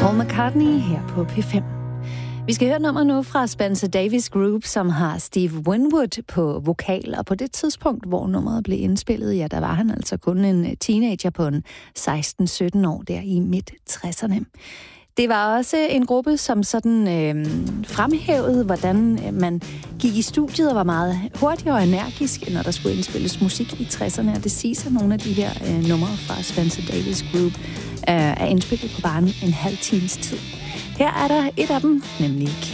Paul McCartney her på P5. Vi skal høre nummer nu fra Spencer Davis Group, som har Steve Winwood på vokal, og på det tidspunkt, hvor nummeret blev indspillet, ja, der var han altså kun en teenager på en 16-17 år der i midt-60'erne. Det var også en gruppe, som sådan fremhævede, hvordan man gik i studiet og var meget hurtig og energisk, når der skulle indspilles musik i 60'erne. Og det siges, at nogle af de her numre fra Spencer Davis Group er indspillet på bare en halv times tid. Her er der et af dem, nemlig